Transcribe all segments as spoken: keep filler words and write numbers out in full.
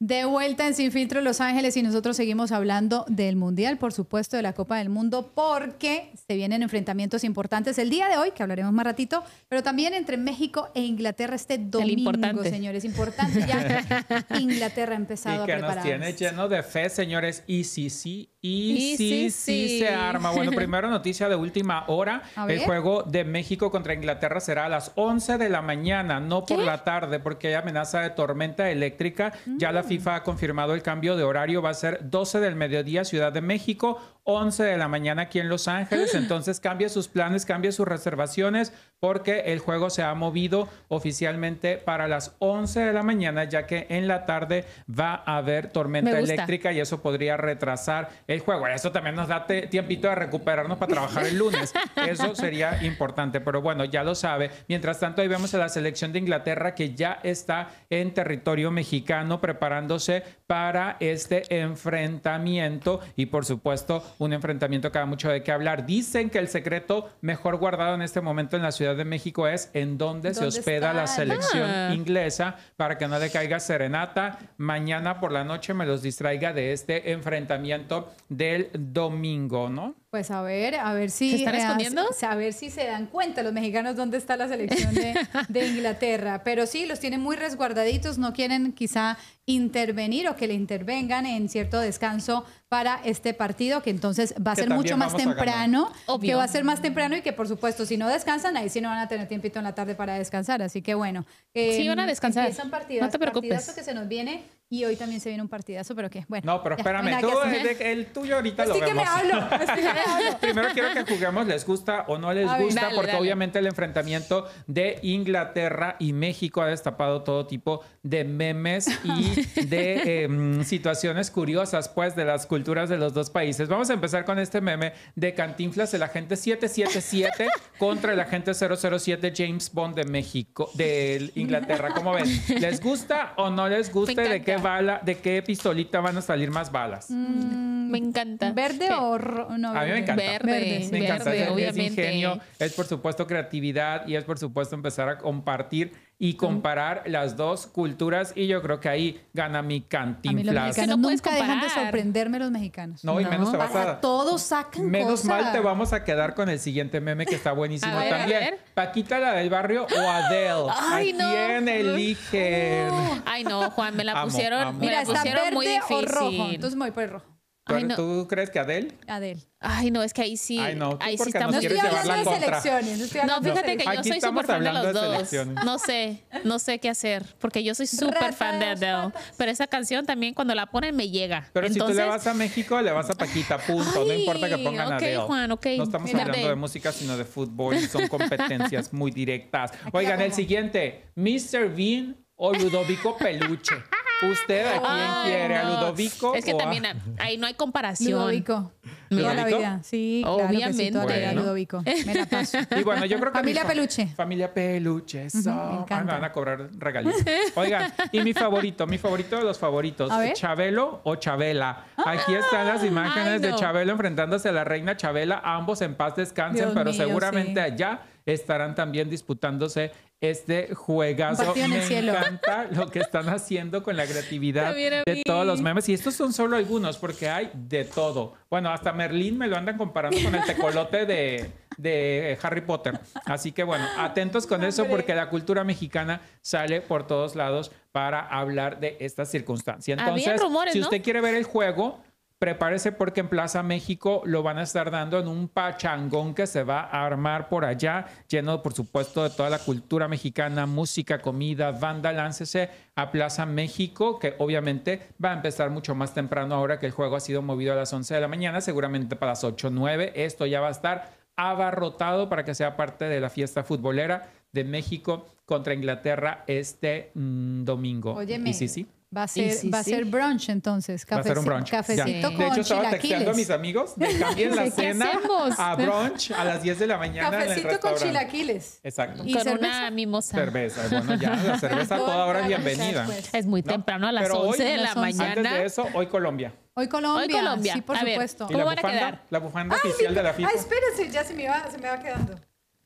De vuelta en Sin Filtro Los Ángeles y nosotros seguimos hablando del Mundial, por supuesto, de la Copa del Mundo, porque se vienen enfrentamientos importantes el día de hoy, que hablaremos más ratito, pero también entre México e Inglaterra este domingo, señores. Importante ya que Inglaterra ha empezado a prepararse. Y que nos tiene lleno de fe, señores. Y sí, sí, y, y sí, sí, sí, sí se arma. Bueno, primero noticia de última hora. El juego de México contra Inglaterra será a las once de la mañana, no por ¿Qué? la tarde, porque hay amenaza de tormenta eléctrica. Mm. Ya la FIFA ha confirmado el cambio de horario. Va a ser doce del mediodía, Ciudad de México, once de la mañana aquí en Los Ángeles. Entonces cambia sus planes, cambia sus reservaciones, porque el juego se ha movido oficialmente para las once de la mañana, ya que en la tarde va a haber tormenta eléctrica y eso podría retrasar el juego. Eso también nos da tiempito de recuperarnos para trabajar el lunes. Eso sería importante, pero bueno, ya lo sabe. Mientras tanto, ahí vemos a la selección de Inglaterra que ya está en territorio mexicano preparándose para este enfrentamiento y por supuesto un enfrentamiento que da mucho de qué hablar. Dicen que el secreto mejor guardado en este momento en la Ciudad de México es en dónde, ¿Dónde se hospeda está? la selección ah. inglesa para que no le caiga serenata. Mañana por la noche me los distraiga de este enfrentamiento del domingo, ¿no? Pues a ver, a ver si... ¿Se están escondiendo? A, a ver si se dan cuenta los mexicanos dónde está la selección de, de Inglaterra. Pero sí, los tienen muy resguardaditos, no quieren quizá intervenir o que le intervengan en cierto descanso para este partido, que entonces va a ser mucho más temprano, que va a ser más temprano y que por supuesto si no descansan, ahí sí no van a tener tiempito en la tarde para descansar. Así que bueno. Eh, sí van a descansar. Empiezan partidas, no te preocupes. Partidazo que se nos viene y hoy también se viene un partidazo, pero ¿qué? Bueno. No, pero espérame, ya, tú, el, el tuyo ahorita Estoy lo que vemos. Me hablo, Estoy que me hablo. Primero quiero que juguemos, ¿les gusta o no les a gusta? Ver, dale, porque dale. obviamente el enfrentamiento de Inglaterra y México ha destapado todo tipo de memes y de eh, situaciones curiosas, pues, de las culturas de los dos países. Vamos a empezar con este meme de Cantinflas, el agente siete siete siete contra el agente cero cero siete James Bond de México, de Inglaterra. ¿Cómo ven? ¿Les gusta o no les gusta? ¿De qué bala, de qué pistolita van a salir más balas? Mm, me encanta. ¿Verde o ro- no? A mí me encanta. Verde, verde, me encanta. verde, es, obviamente. Es ingenio, es por supuesto creatividad y es por supuesto empezar a compartir y comparar mm. las dos culturas y yo creo que ahí gana mi Cantinflas. A mí los mexicanos no nunca dejan de sorprenderme los mexicanos. No, y no. menos te vas Para a... todos sacan Menos cosas. mal te vamos a quedar con el siguiente meme que está buenísimo a ver, también. A ver. Paquita, la del barrio, o Adele. Ay, ¿A no. quién eligen? Oh. Ay, no, Juan, me la Amo, pusieron, amo. me Mira, la está pusieron verde muy difícil. o rojo. Entonces me voy por el rojo. Ay, no. ¿Tú crees que Adele? Adele. Ay, no, es que ahí sí. Ay, no, tú ahí sí porque estamos. nos No quieres estoy llevar hablando la de contra. selecciones. No, estoy No, hablando fíjate de que yo Aquí soy estamos súper fan de hablando los de dos. selecciones. No sé, no sé qué hacer, porque yo soy súper fan de Adele. Pero esa canción también cuando la ponen me llega. Pero Entonces, si tú le vas a México, le vas a Paquita, punto. Ay, no importa que pongan ok, Adele. Juan, ok. No estamos Mira, hablando de- de música, sino de fútbol. Y son competencias muy directas. Oigan, el siguiente. mister Bean o Ludovico Peluche. ¿Usted a quién Ay, quiere? ¿A no. Ludovico Es que o a- también a- ahí no hay comparación. Ludovico. Toda la ¿Ludovico? vida. Sí, claro que sí, Obviamente. toda la vida Bueno. Ludovico. Me la paso. Y bueno, yo creo que Familia mi fa- Peluche. Familia Peluche, eso. Ujú, me Ay, encanta. me van a cobrar regalías. Oigan, y mi favorito, mi favorito de los favoritos, A ver. Chabelo o Chabela. Aquí están las imágenes Ay, de no. Chabelo enfrentándose a la reina Chabela, ambos en paz descansen, Dios pero mío, seguramente sí. allá estarán también disputándose este juegazo. Un partido en el Me cielo. encanta lo que están haciendo con la creatividad También a de mí. todos los memes. Y estos son solo algunos, porque hay de todo. Bueno, hasta Merlín me lo andan comparando con el tecolote de, de Harry Potter. Así que bueno, atentos con eso, porque la cultura mexicana sale por todos lados para hablar de esta circunstancia. Entonces, Había rumores, si ¿no? usted quiere ver el juego, prepárese porque en Plaza México lo van a estar dando en un pachangón que se va a armar por allá, lleno por supuesto de toda la cultura mexicana, música, comida, banda. Láncese a Plaza México, que obviamente va a empezar mucho más temprano ahora que el juego ha sido movido a las once de la mañana, seguramente para las ocho o nueve. Esto ya va a estar abarrotado para que sea parte de la fiesta futbolera de México contra Inglaterra este mmm, domingo. Óyeme. Y sí, sí. Va a ser, sí, va a sí. ser brunch entonces. Va a ser un brunch. Cafecito Ya. con De hecho, estaba texteando a chilaquiles. mis amigos de cambien la ¿Qué cena hacemos? a brunch a las diez de la mañana en el Cafecito con restaurante. chilaquiles. Exacto. ¿Y Con cerveza? una mimosa. Cerveza. Bueno, ya, la cerveza a toda hora es bienvenida. Pues. Es muy ¿No? temprano a las Pero hoy, once de la las once. Antes mañana. de eso, hoy Colombia. Hoy Colombia. Hoy Colombia. Sí, por A ver, supuesto. Y ¿Cómo la van a bufanda, quedar? la bufanda Ay, oficial mi- de la FIFA. Ay, espérense, ya se me va, se me va quedando.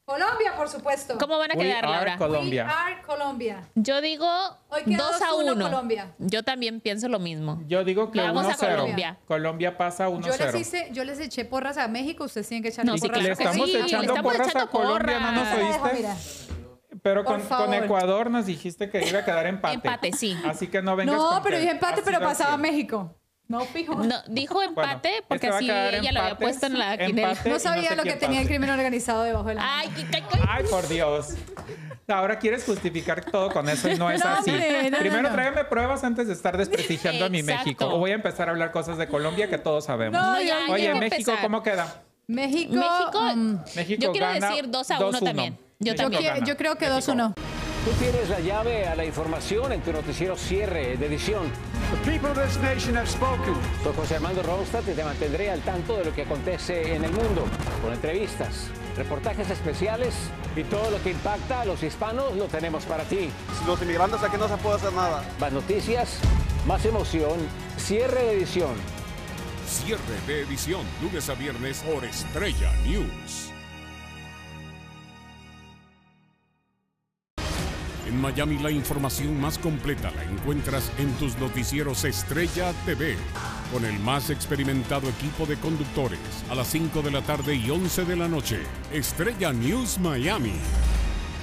Colombia, por supuesto. ¿Cómo van a We quedar, are Laura? Colombia. We are Colombia. Yo digo Hoy queda dos a dos uno uno. Colombia. Yo también pienso lo mismo. Yo digo que Le vamos a uno cero. Colombia. Colombia pasa uno Yo cero. les, hice, yo les eché porras a México, ustedes tienen que echar No, sí, porras Le a claro que estamos sí, le echando estamos porras echando a Colombia, ¿no nos porras. Deja, oíste? mira. Pero Por con, con favor. Ecuador nos dijiste que iba a quedar empate. Empate, sí. Así que no vengas No, con pero que dije empate, ha pero sido pasaba así. México. No, fijo. No, dijo empate Bueno, porque este va a así quedar ella lo había empates, puesto en la quinela. empate. No y sabía sé lo quién que tenía el pase. crimen organizado debajo de la Ay, mano. qué- qué- qué- Ay, por Dios. Ahora quieres justificar todo con eso y no es No, así. hombre, no, Primero no, no. tráigame pruebas antes de estar desprestigiando a mi Exacto. México. O voy a empezar a hablar cosas de Colombia que todos sabemos. No, No, ya, ya Oye, hay que México, empezar. ¿cómo queda? México. México, mm, México yo quiero gana decir dos a uno dos uno. también. Yo México yo, también. qui- gana. yo creo que México. dos uno. Tú tienes la llave a la información en tu noticiero cierre de edición. The people of this nation have spoken. Soy José Armando Ronstadt y te mantendré al tanto de lo que acontece en el mundo, con entrevistas, reportajes especiales y todo lo que impacta a los hispanos lo tenemos para ti. Los inmigrantes aquí no se puede hacer nada. Más noticias, más emoción, cierre de edición. Cierre de edición, lunes a viernes por Estrella News. En Miami la información más completa la encuentras en tus noticieros Estrella T V, con el más experimentado equipo de conductores a las cinco de la tarde y once de la noche. Estrella News Miami.